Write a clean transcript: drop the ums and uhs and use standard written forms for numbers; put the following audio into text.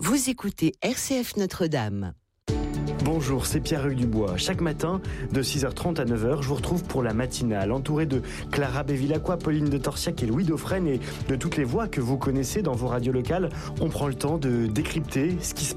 Vous écoutez RCF Notre-Dame. Bonjour, c'est Pierre-Hugues Dubois. Chaque matin, de 6h30 à 9h, je vous retrouve pour la matinale, entouré de Clara Bevilacqua, Pauline de Torsiac et Louis Dauphren et de toutes les voix que vous connaissez dans vos radios locales. On prend le temps de décrypter ce qui se